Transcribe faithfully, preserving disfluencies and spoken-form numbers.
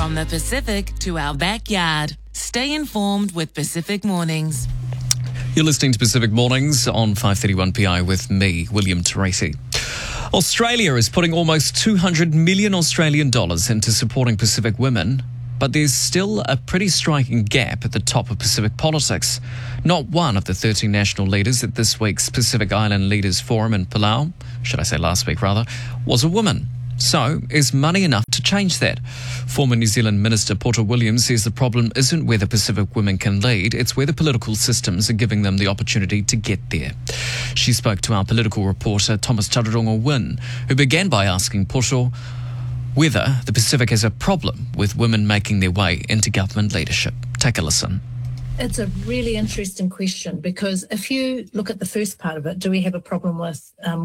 From the Pacific to our backyard. Stay informed with Pacific Mornings. You're listening to Pacific Mornings on five thirty-one P I with me, William Tracy. Australia is putting almost two hundred million Australian dollars into supporting Pacific women, but there's still a pretty striking gap at the top of Pacific politics. Not one of the thirteen national leaders at this week's Pacific Island Leaders Forum in Palau, should I say last week rather, was a woman. So, is money enough to change that? Former New Zealand Minister Porter Williams says the problem isn't whether Pacific women can lead, it's whether political systems are giving them the opportunity to get there. She spoke to our political reporter Thomas Tararongo Wynn, who began by asking Porter whether the Pacific has a problem with women making their way into government leadership. Take a listen. It's a really interesting question, because if you look at the first part of it, do we have a problem with um,